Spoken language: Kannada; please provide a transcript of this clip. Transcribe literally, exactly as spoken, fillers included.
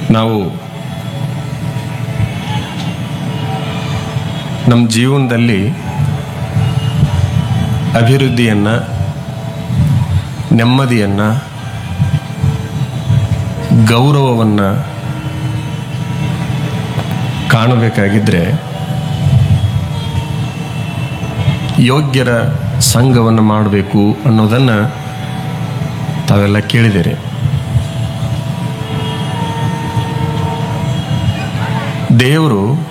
ನಾವು ನಮ್ಮ ಜೀವನದಲ್ಲಿ ಅಭಿವೃದ್ಧಿಯನ್ನು, ನೆಮ್ಮದಿಯನ್ನು, ಗೌರವವನ್ನು ಕಾಣಬೇಕಾಗಿದ್ದರೆ ಯೋಗ್ಯರ ಸಂಘವನ್ನು ಮಾಡಬೇಕು ಅನ್ನೋದನ್ನು ತಾವೆಲ್ಲ ಕೇಳಿದ್ದೀರಿ. ದೇವರು